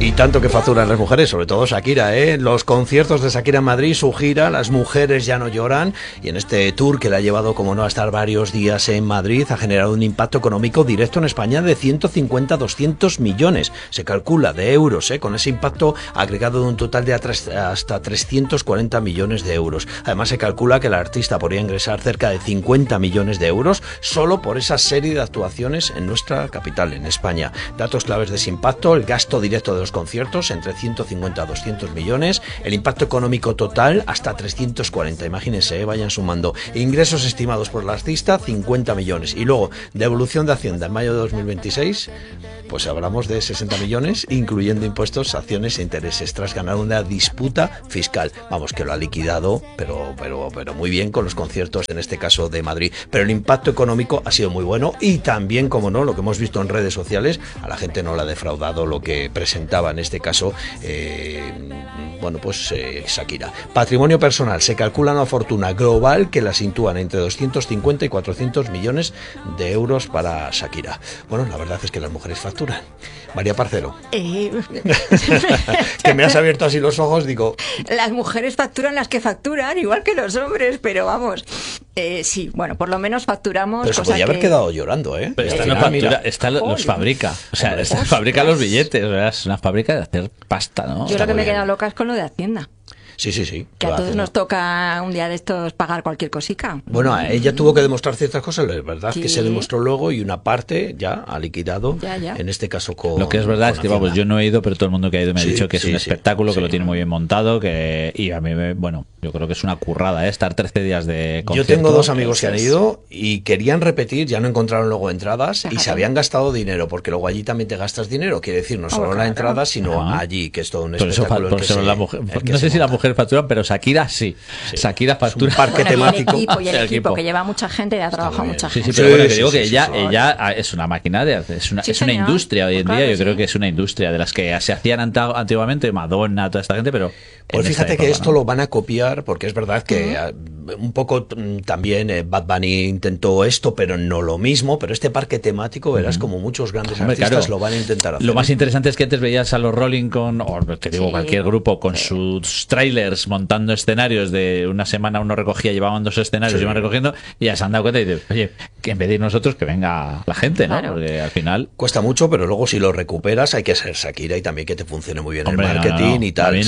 Y tanto que facturan las mujeres, sobre todo Shakira, ¿eh? Los conciertos de Shakira en Madrid, su gira, Las mujeres ya no lloran, y en este tour que le ha llevado, como no, a estar varios días en Madrid, ha generado un impacto económico directo en España de 150 a 200 millones, se calcula, de euros, con ese impacto agregado de un total de hasta 340 millones de euros. Además, se calcula que el artista podría ingresar cerca de 50 millones de euros solo por esa serie de actuaciones en nuestra capital, en España. Datos claves de ese impacto: el gasto directo de los conciertos entre 150 a 200 millones, el impacto económico total hasta 340, imagínense, vayan sumando. Ingresos estimados por el artista 50 millones, y luego devolución de Hacienda en mayo de 2026, pues hablamos de 60 millones, incluyendo impuestos, acciones e intereses, tras ganar una disputa fiscal. Vamos, que lo ha liquidado, pero muy bien con los conciertos, en este caso de Madrid. Pero el impacto económico ha sido muy bueno, y también, como no, lo que hemos visto en redes sociales, a la gente no le ha defraudado lo que presentaba en este caso, Shakira. Patrimonio personal: se calcula una fortuna global que la sitúan entre 250 y 400 millones de euros para Shakira. Bueno, la verdad es que las mujeres facturan. María Parcero. Que me has abierto así los ojos, digo. Las mujeres facturan las que facturan, igual que los hombres, pero vamos. Sí, bueno, por lo menos facturamos. Pero se podía haber quedado llorando, ¿eh? Pero esta no factura, esta los fabrica. O sea, esta fabrica los billetes, ¿verdad? Es una fábrica de hacer pasta, ¿no? Yo lo que me he quedado loca es con lo de Hacienda. Sí. Que a todos nos toca un día de estos pagar cualquier cosica. Bueno, ella tuvo que demostrar ciertas cosas, la verdad, sí, que se demostró luego, y una parte ya ha liquidado, ya. En este caso con... Lo que es verdad es que, vamos, yo no he ido, pero todo el mundo que ha ido me ha dicho que es un espectáculo, que lo tiene muy bien montado, y a mí, yo creo que es una currada, estar 13 días de concierto. Yo tengo dos amigos que han ido y querían repetir, ya no encontraron luego entradas, y se habían gastado dinero, porque luego allí también te gastas dinero, quiere decir, no solo la entrada, sino allí, que es todo un espectáculo. No sé si la mujer factura, pero Shakira sí. Shakira factura. Es un parque temático. El equipo, que lleva mucha gente, ha trabajado mucha gente. Sí, pero bueno, que digo que ella es una máquina, es una industria hoy en día. Yo creo que es una industria de las que se hacían antiguamente, Madonna, toda esta gente, pero... Pues fíjate que esto lo van a copiar, porque es verdad que un poco también Bad Bunny intentó esto, pero no lo mismo. Pero este parque temático, verás como muchos grandes artistas lo van a intentar hacer. Lo más interesante es que antes veías a los Rolling cualquier grupo con sus trailers montando escenarios. De una semana uno recogía, llevaban 2 escenarios, iban recogiendo, y ya se han dado cuenta y dicen, oye, que en vez de ir nosotros, que venga la gente, ¿no? Claro. Porque al final... Cuesta mucho, pero luego si lo recuperas hay que ser Shakira, y también que te funcione muy bien el marketing y tal.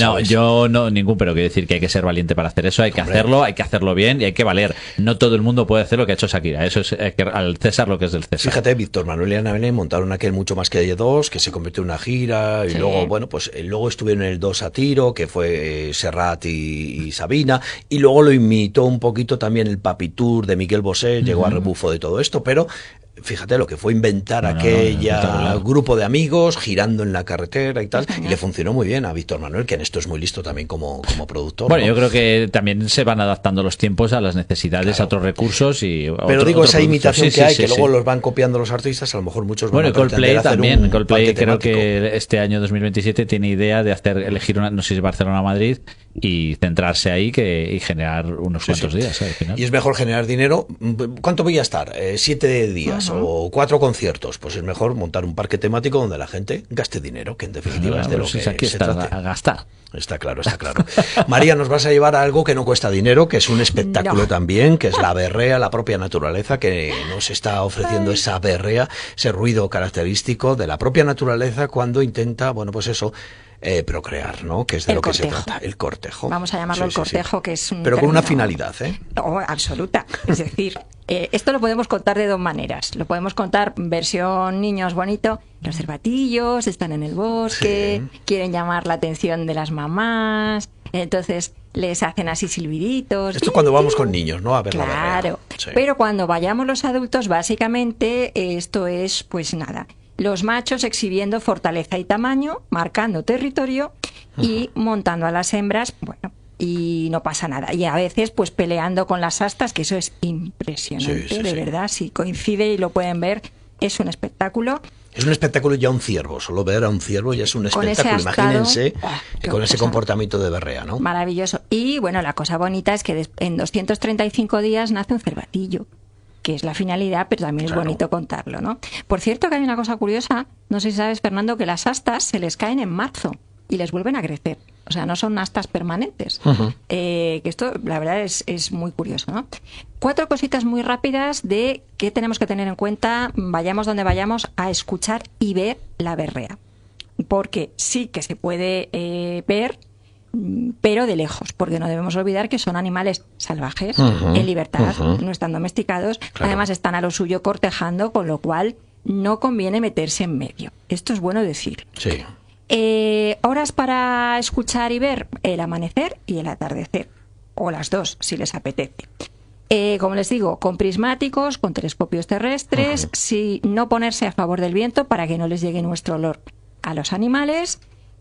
Pero quiero decir que hay que ser valiente para hacer eso, hay que hacerlo bien, y hay que valer. No todo el mundo puede hacer lo que ha hecho Shakira, eso es al César lo que es del César. Fíjate, Víctor Manuel y Ana Belén montaron aquel Mucho Más que dos, que se convirtió en una gira, y luego estuvieron en el 2 a tiro, que fue Serrat y Sabina, y luego lo imitó un poquito también el Papi Tour de Miguel Bosé, llegó a rebufo de todo esto, pero fíjate lo que fue inventar aquella grupo de amigos girando en la carretera y tal, y le funcionó muy bien a Víctor Manuel, que en esto es muy listo también como productor. Bueno, yo creo que también se van adaptando los tiempos a las necesidades, a otros recursos pero digo, esa imitación que hay, que luego los van copiando los artistas, a lo mejor muchos van a Coldplay también. Coldplay creo temático. Que este año 2027 tiene idea de elegir no sé si Barcelona o Madrid, y centrarse ahí y generar unos cuantos días al final. Y es mejor generar dinero. ¿Cuánto voy a estar? 7 días o 4 conciertos. Pues es mejor montar un parque temático donde la gente gaste dinero, que en definitiva es de lo que se trata. A gastar. Está claro. María, nos vas a llevar a algo que no cuesta dinero, que es un espectáculo también, que es la berrea, la propia naturaleza, que nos está ofreciendo esa berrea, ese ruido característico de la propia naturaleza cuando intenta, procrear, ¿no? Que es de lo que se trata, el cortejo. Vamos a llamarlo el cortejo, que es un pero con una finalidad, absoluta. Es decir, esto lo podemos contar de 2 maneras. Lo podemos contar versión niños bonito. Los cervatillos están en el bosque, quieren llamar la atención de las mamás, entonces les hacen así silbiditos. Esto es cuando vamos con niños, ¿no? A ver la berrea. Claro, pero cuando vayamos los adultos, básicamente esto es, los machos exhibiendo fortaleza y tamaño, marcando territorio y montando a las hembras, y no pasa nada. Y a veces, peleando con las astas, que eso es impresionante, de verdad. Si coincide y lo pueden ver, es un espectáculo. Es un espectáculo ya un ciervo, solo ver a un ciervo ya es un espectáculo, imagínense, con ese comportamiento de berrea, ¿no? Maravilloso. Y la cosa bonita es que en 235 días nace un cervatillo. que es la finalidad, pero también Claro. es bonito contarlo, ¿no? Por cierto, que hay una cosa curiosa, no sé si sabes, Fernando, que las astas se les caen en marzo y les vuelven a crecer. O sea, no son astas permanentes. Que esto, la verdad, es muy curioso, ¿no? 4 cositas muy rápidas de qué tenemos que tener en cuenta, vayamos donde vayamos, a escuchar y ver la berrea. Porque sí que se puede ver, pero de lejos, porque no debemos olvidar que son animales salvajes, en libertad, no están domesticados, Claro. además están a lo suyo cortejando, con lo cual no conviene meterse en medio. Esto es bueno decir. Sí. Horas para escuchar y ver: el amanecer y el atardecer, o las dos, si les apetece. Como les digo, con prismáticos, con telescopios terrestres, si no ponerse a favor del viento para que no les llegue nuestro olor a los animales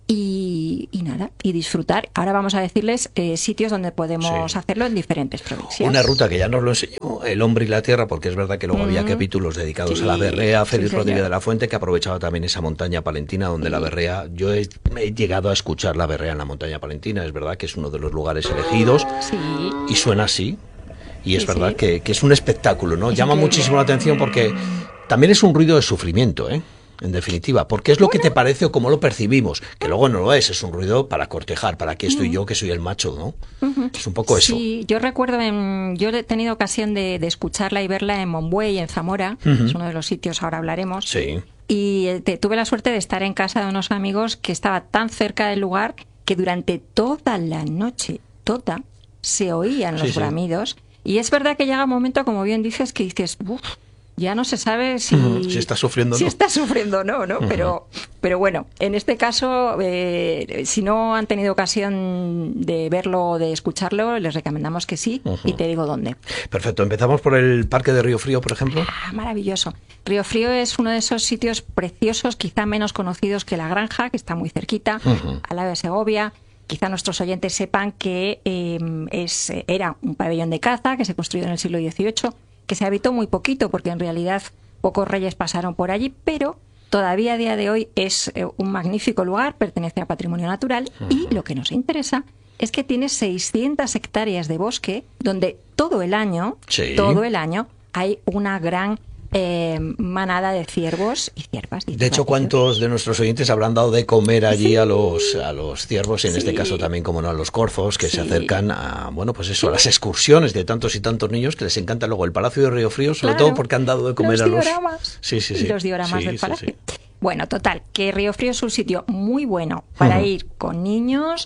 y nada, y disfrutar. Ahora vamos a decirles sitios donde podemos Sí. hacerlo en diferentes provincias. Una ruta que ya nos lo enseñó El Hombre y la Tierra, porque es verdad que luego había capítulos dedicados Sí, a la berrea. Félix sí, Rodríguez señor. de la Fuente, que aprovechaba también esa montaña palentina donde la berrea, yo he llegado a escuchar la berrea en la montaña palentina, es verdad que es uno de los lugares elegidos Sí. y suena así. Y es Sí, verdad sí. que es un espectáculo, ¿no? Es Llama increíble. muchísimo la atención porque también es un ruido de sufrimiento, ¿eh? En definitiva, porque es lo que te parece o cómo lo percibimos, que luego no lo es un ruido para cortejar, para que estoy yo, que soy el macho, ¿no? Es un poco eso. Sí, yo recuerdo, yo he tenido ocasión de escucharla y verla en Monbuey, en Zamora, es uno de los sitios, ahora hablaremos. Sí. Y tuve la suerte de estar en casa de unos amigos que estaba tan cerca del lugar que durante toda la noche, se oían los Sí, sí. bramidos. Y es verdad que llega un momento, como bien dices, que dices, uff, ya no se sabe si, Si está sufriendo o si no. está sufriendo o no, ¿no? Pero bueno, en este caso, si no han tenido ocasión de verlo o de escucharlo, les recomendamos que sí, y te digo dónde. Perfecto, empezamos por el Parque de Río Frío, por ejemplo. Ah, maravilloso. Río Frío es uno de esos sitios preciosos, quizá menos conocidos que La Granja, que está muy cerquita, al lado de Segovia. Quizá nuestros oyentes sepan que era un pabellón de caza que se construyó en el siglo XVIII, que se habitó muy poquito, porque en realidad pocos reyes pasaron por allí, pero todavía a día de hoy es un magnífico lugar, pertenece a Patrimonio Natural, y lo que nos interesa es que tiene 600 hectáreas de bosque, donde todo el año hay una gran manada de ciervos y ciervas. De hecho, ¿cuántos de nuestros oyentes habrán dado de comer allí a los ciervos, en este caso también, como no, a los corzos, que se acercan a, bueno, pues eso, a las excursiones de tantos y tantos niños que les encanta luego el Palacio de Río Frío, sobre todo porque han dado de comer a los... dioramas. Sí. Los dioramas Sí, del sí, palacio. sí. Bueno, total, que Río Frío es un sitio muy bueno para ir con niños.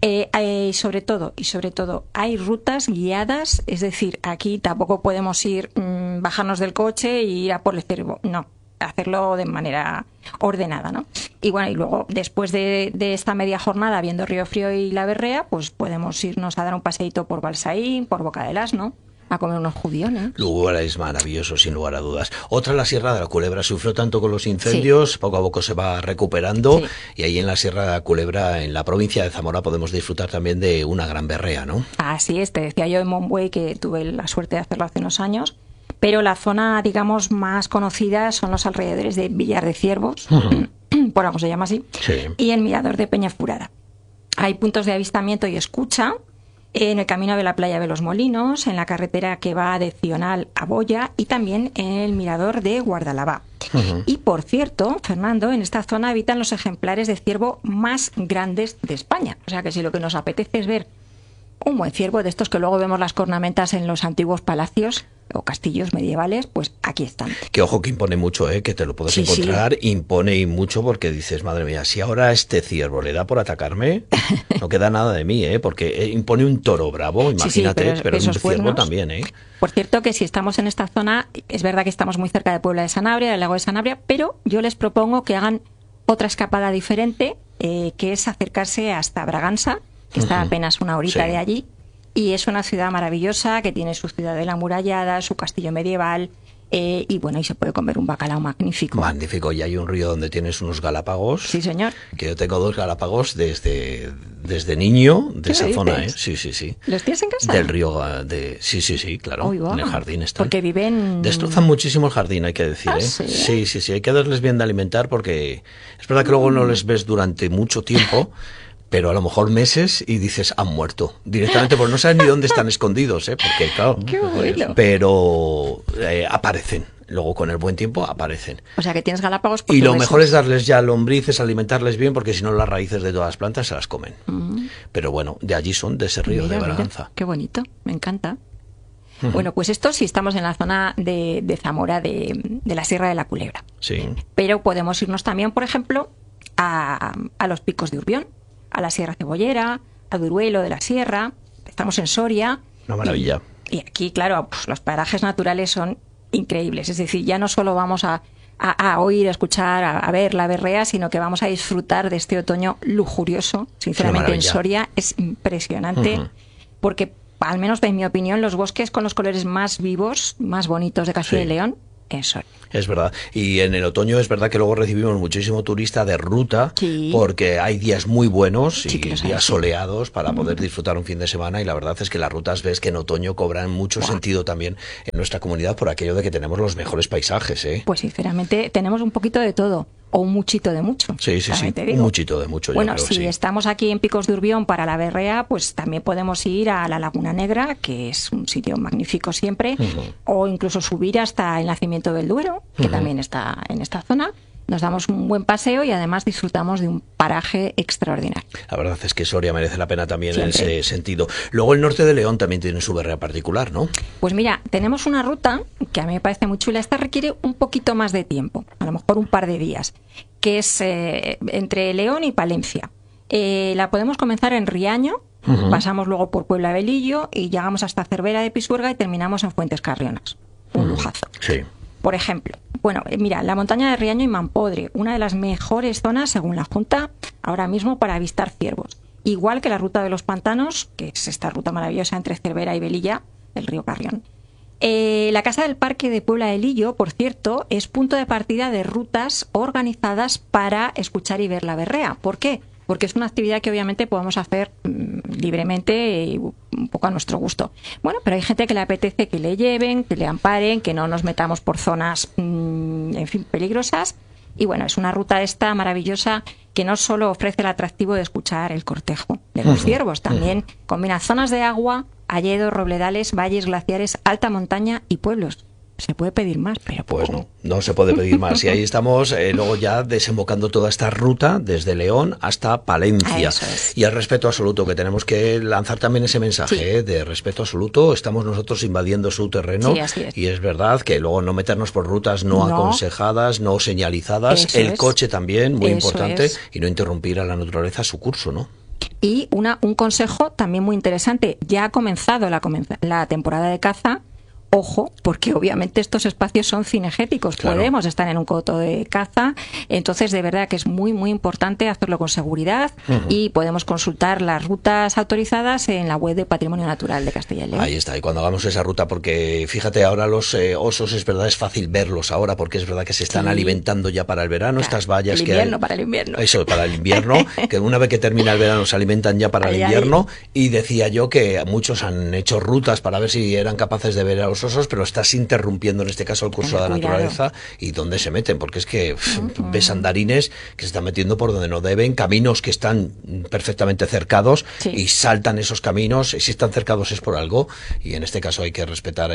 Sí. Sobre todo, hay rutas guiadas, es decir, aquí tampoco podemos ir, bajarnos del coche e ir a por el ciervo. No, hacerlo de manera ordenada, ¿no? Y bueno, y luego, después de esta media jornada viendo Río Frío y la berrea, pues podemos irnos a dar un paseíto por Balsaín, por Boca del Asno, a comer unos judiones. Lugares maravillosos, sin lugar a dudas. Otra, la Sierra de la Culebra, sufrió tanto con los incendios, poco a poco se va recuperando, y ahí en la Sierra de la Culebra, en la provincia de Zamora, podemos disfrutar también de una gran berrea, ¿no? Así es, te decía yo en Monbuey, que tuve la suerte de hacerlo hace unos años, pero la zona, digamos, más conocida son los alrededores de Villar de Ciervos, por algo se llama así, y el Mirador de Peñafurada. Hay puntos de avistamiento y escucha en el camino de la playa de los Molinos, en la carretera que va de Cional a Boya, y también en el mirador de Guardalabá. Y por cierto, Fernando, en esta zona habitan los ejemplares de ciervo más grandes de España. O sea que si lo que nos apetece es ver un buen ciervo, de estos que luego vemos las cornamentas en los antiguos palacios o castillos medievales, pues aquí están. Que ojo, que impone mucho, que te lo puedes encontrar, impone y mucho, porque dices, madre mía, si ahora este ciervo le da por atacarme, no queda nada de mí, porque impone un toro bravo, imagínate, pero un ciervo también, Por cierto, que si estamos en esta zona, es verdad que estamos muy cerca de Puebla de Sanabria, del lago de Sanabria, pero yo les propongo que hagan otra escapada diferente, que es acercarse hasta Bragança, que está apenas una horita de allí, y es una ciudad maravillosa que tiene su ciudadela amurallada, su castillo medieval, y bueno, y se puede comer un bacalao magnífico. Magnífico, y hay un río donde tienes unos galápagos. Sí, señor. Que yo tengo 2 galápagos desde niño, de esa zona, Sí. ¿Los tienes en casa? Del río, sí, claro, en el jardín están. Porque viven... Destrozan muchísimo el jardín, hay que decir, Sí, hay que darles bien de alimentar, porque es verdad que luego no les ves durante mucho tiempo, pero a lo mejor meses y dices, han muerto. Directamente, porque no sabes ni dónde están escondidos, porque claro, Qué bueno. pero aparecen. Luego con el buen tiempo aparecen. O sea que tienes Galápagos Y lo portugueses. mejor es darles ya lombrices, alimentarles bien, porque si no las raíces de todas las plantas se las comen. Pero bueno, de allí son, de ese río Mira, de mira, Braganza. qué bonito, me encanta. Bueno, pues esto sí estamos en la zona de Zamora, de la Sierra de la Culebra. Sí. Pero podemos irnos también, por ejemplo, a los picos de Urbión, a la Sierra Cebollera, a Duruelo de la Sierra. Estamos en Soria. Una maravilla. Y aquí, claro, pues los parajes naturales son increíbles. Es decir, ya no solo vamos a oír, a escuchar, a ver la berrea, sino que vamos a disfrutar de este otoño lujurioso. Sinceramente, en maravilla. Soria es impresionante porque, al menos en mi opinión, los bosques con los colores más vivos, más bonitos de Castilla y León, en Soria. Es verdad. Y en el otoño es verdad que luego recibimos muchísimo turista de ruta, Sí. porque hay días muy buenos Sí, y que los hay, días sí. soleados para poder disfrutar un fin de semana, y la verdad es que las rutas ves que en otoño cobran mucho sentido también en nuestra comunidad por aquello de que tenemos los mejores paisajes, ¿eh? Pues sinceramente tenemos un poquito de todo, o un muchito de mucho. Sí, sí, también sí. te digo. Un muchito de mucho, yo Bueno, creo, si sí. estamos aquí en Picos de Urbión para la berrea, pues también podemos ir a la Laguna Negra, que es un sitio magnífico siempre, o incluso subir hasta el Nacimiento del Duero, que también está en esta zona. Nos damos un buen paseo y además disfrutamos de un paraje extraordinario. La verdad es que Soria merece la pena también en Siempre. ese sentido. Luego el norte de León también tiene su berrea particular, ¿no? Pues mira, tenemos una ruta que a mí me parece muy chula. Esta requiere un poquito más de tiempo, a lo mejor un par de días, que es entre León y Palencia. La podemos comenzar en Riaño, pasamos luego por Puebla de Velillo y llegamos hasta Cervera de Pisuerga y terminamos en Fuentes Carrionas. Un lujazo. Sí. Por ejemplo, bueno, mira, la montaña de Riaño y Mampodre, una de las mejores zonas, según la Junta, ahora mismo para avistar ciervos. Igual que la ruta de los pantanos, que es esta ruta maravillosa entre Cervera y Velilla, el río Carrión. La Casa del Parque de Puebla de Lillo, por cierto, es punto de partida de rutas organizadas para escuchar y ver la berrea. ¿Por qué? Porque es una actividad que obviamente podemos hacer libremente y un poco a nuestro gusto. Bueno, pero hay gente que le apetece que le lleven, que le amparen, que no nos metamos por zonas, en fin, peligrosas. Y bueno, es una ruta esta maravillosa que no solo ofrece el atractivo de escuchar el cortejo de los ciervos, también combina zonas de agua, hayedos, robledales, valles, glaciares, alta montaña y pueblos. Se puede pedir más, pero Pues poco. no se puede pedir más. Y ahí estamos luego ya desembocando toda esta ruta desde León hasta Palencia. Eso es. Y al respeto absoluto, que tenemos que lanzar también ese mensaje, Sí. de respeto absoluto. Estamos nosotros invadiendo su terreno. Sí, así es. Y es verdad que luego no meternos por rutas no No. aconsejadas, no señalizadas. Eso El es. coche también, muy Eso importante. es. Y no interrumpir a la naturaleza su curso, ¿no? Y un consejo también muy interesante. Ya ha comenzado la temporada de caza. Ojo, porque obviamente estos espacios son cinegéticos. Claro. Podemos estar en un coto de caza. Entonces, de verdad que es muy, muy importante hacerlo con seguridad y podemos consultar las rutas autorizadas en la web de Patrimonio Natural de Castilla y León. Ahí está, y cuando hagamos esa ruta, porque fíjate, ahora los osos, es verdad, es fácil verlos ahora, porque es verdad que se están Sí. alimentando ya para el verano, Claro, estas vallas el que invierno, hay. para el invierno. Eso, para el invierno, que una vez que termina el verano se alimentan ya para el Ay, ay. invierno, y decía yo que muchos han hecho rutas para ver si eran capaces de ver a los osos, pero estás interrumpiendo en este caso el curso de la Tenga cuidado. naturaleza y dónde se meten, porque es que ves andarines que se están metiendo por donde no deben, caminos que están perfectamente cercados Sí. y saltan esos caminos, y si están cercados es por algo, y en este caso hay que respetar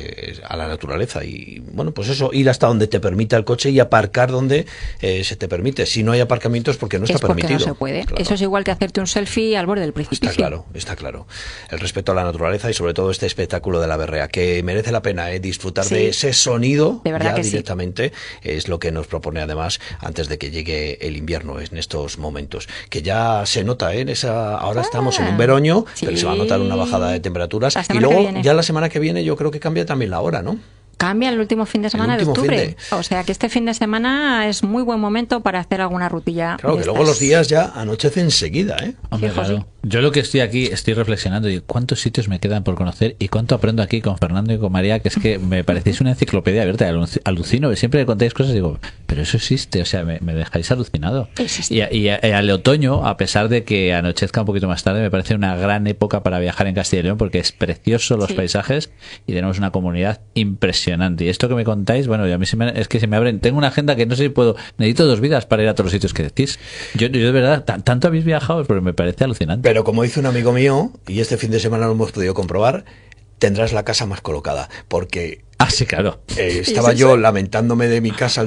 a la naturaleza y bueno, pues eso, ir hasta donde te permita el coche y aparcar donde se te permite. Si no hay aparcamientos porque no está Es porque permitido. no se puede. Claro. Eso es igual que hacerte un selfie al borde del precipicio. Está claro, está claro. El respeto a la naturaleza y sobre todo este espectáculo de la berrea, que merece la pena disfrutar Sí. de ese sonido De verdad ya que sí. directamente, es lo que nos propone además antes de que llegue el invierno en estos momentos, que ya se nota ahora estamos en un veroño, sí. pero se va a notar una bajada de temperaturas La y semana que luego viene. ya la semana que viene yo creo que cambia también la hora, ¿no? Cambia el último fin de semana de último octubre. fin O sea que este fin de semana es muy buen momento para hacer alguna rutilla. Claro, de que luego estas. los días ya anochecen enseguida, ¿eh? Hombre, Fijo, claro. sí. Yo lo que estoy reflexionando, y cuántos sitios me quedan por conocer y cuánto aprendo aquí con Fernando y con María, que es que me parecéis una enciclopedia abierta. Alucino, siempre que contáis cosas digo, pero eso existe, o sea, me dejáis alucinado. Y al otoño, a pesar de que anochezca un poquito más tarde, me parece una gran época para viajar en Castilla y León, porque es precioso los paisajes y tenemos una comunidad impresionante. Y esto que me contáis, bueno, a mí es que se me abren, tengo una agenda que no sé si puedo, necesito 2 vidas para ir a todos los sitios que decís. Yo de verdad, tanto habéis viajado, pero me parece alucinante. Pero como dice un amigo mío, y este fin de semana lo hemos podido comprobar, tendrás la casa más colocada, porque... Ah, sí, claro. Estaba yo lamentándome de mi casa,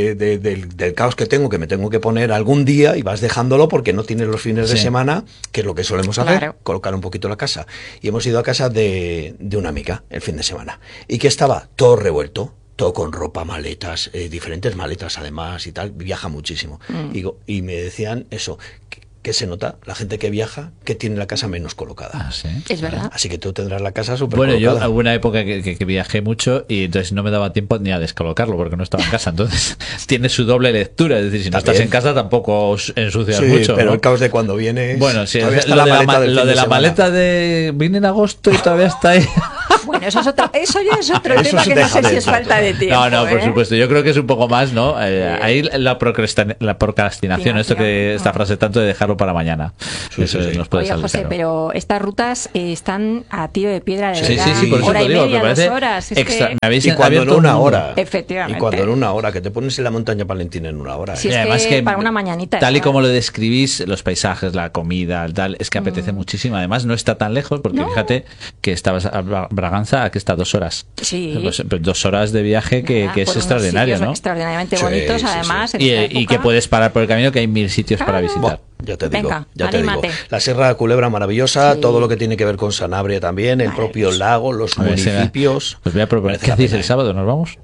del caos que me tengo que poner algún día, y vas dejándolo porque no tienes los fines de semana, que es lo que solemos hacer, colocar un poquito la casa. Y hemos ido a casa de una amiga el fin de semana, y que estaba todo revuelto, todo con ropa, maletas, diferentes maletas además y tal, viaja muchísimo. Y me decían eso, que se nota, la gente que viaja, que tiene la casa menos colocada. Ah, ¿sí? Es verdad. Así que tú tendrás la casa súper colocada. Bueno, yo hubo una época que viajé mucho y entonces no me daba tiempo ni a descolocarlo porque no estaba en casa. Entonces tiene su doble lectura. Es decir, si no estás en casa tampoco ensucias mucho. Pero ¿no? el caos de cuando vienes... Bueno, sí, lo de la maleta de... Vine en agosto y todavía está ahí... Bueno, eso ya es otro tema que no sé si es falta de tiempo. No, por supuesto. Yo creo que es un poco más, ¿no? Ahí la procrastinación, esta frase tanto de dejarlo para mañana. Eso nos puede salir. José, pero estas rutas están a tiro de piedra de verdad. Sí, por eso hora te digo, y media, me parece 2 horas. Y cuando en una hora. Efectivamente. Y cuando en una hora, que te pones en la montaña palentina en una hora. Si es además que para una mañanita. Tal y como lo describís, los paisajes, la comida, tal, es que apetece muchísimo. Además, no está tan lejos, porque fíjate que estabas a Braganza, aquí está 2 horas. Sí. Pues 2 horas de viaje que es extraordinario, ¿no? Extraordinariamente bonitos, además. Y que puedes parar por el camino, que hay 1000 sitios para visitar. Ya te digo, Venga, ya te digo. La Sierra de Culebra maravillosa, todo lo que tiene que ver con Sanabria también, el propio lago, los municipios. Pues voy a proponer. ¿Qué hacéis el sábado? ¿Nos vamos?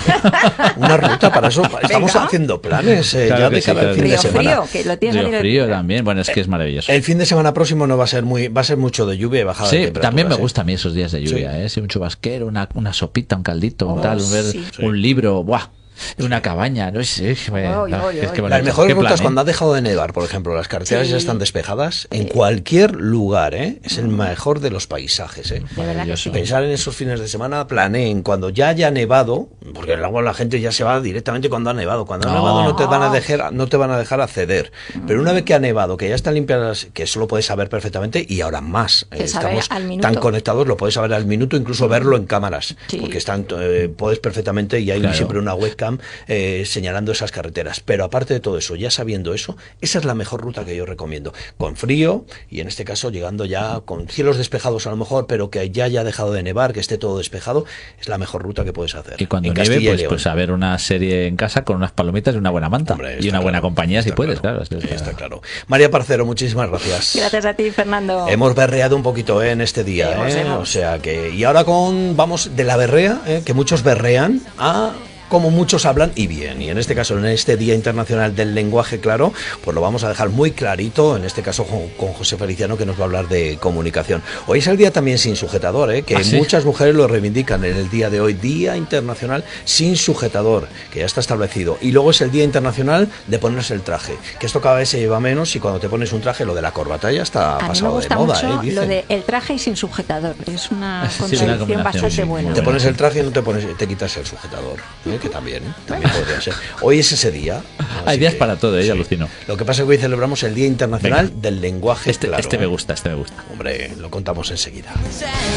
Una ruta para eso. Estamos haciendo planes ya de cada fin de semana. Río frío también. Bueno, es que es maravilloso. El fin de semana próximo no va a ser va a ser mucho de lluvia y bajada de temperaturas. También me gusta a mí esos días de lluvia, un chubasquero, una sopita, un caldito, un libro, ¡buah! Una cabaña, no sé. Es que las mejores rutas cuando ha dejado de nevar, por ejemplo, las carreteras ya están despejadas, en cualquier lugar, es el mejor de los paisajes. Pensar en esos fines de semana, planeen cuando ya haya nevado, porque en el agua la gente ya se va directamente cuando ha nevado. Cuando ha nevado no te van a dejar acceder. Pero una vez que ha nevado, que ya están limpiadas, que eso lo puedes saber perfectamente, y ahora más. Estamos tan conectados, lo puedes saber al minuto, incluso verlo en cámaras, porque puedes perfectamente, y hay siempre una webcam señalando esas carreteras. Pero aparte de todo eso, ya sabiendo eso, esa es la mejor ruta que yo recomiendo, con frío, y en este caso llegando ya con cielos despejados a lo mejor, pero que ya haya dejado de nevar, que esté todo despejado, es la mejor ruta que puedes hacer. Y cuando nieve, pues a ver una serie en casa con unas palomitas y una buena manta. Y una buena compañía si puedes, claro. Está claro. María Parcero, muchísimas gracias. Gracias a ti, Fernando. Hemos berreado un poquito en este día, o sea que, y ahora vamos de la berrea, que muchos berrean, a como muchos hablan y bien, y en este caso, en este Día Internacional del Lenguaje Claro, pues lo vamos a dejar muy clarito, en este caso con José Feliciano, que nos va a hablar de comunicación. Hoy es el día también sin sujetador, que muchas mujeres lo reivindican en el día de hoy, Día Internacional sin sujetador, que ya está establecido, y luego es el Día Internacional de ponerse el traje, que esto cada vez se lleva menos, y cuando te pones un traje, lo de la corbata ya está pasado de moda. Lo de el traje y sin sujetador, es una contradicción bastante buena. Te pones el traje y no te quitas el sujetador, que también podría ser. Hoy es ese día. Hay días para todo, alucino. Lo que pasa es que hoy celebramos el Día Internacional del Lenguaje Claro. Este me gusta. Hombre, lo contamos enseguida.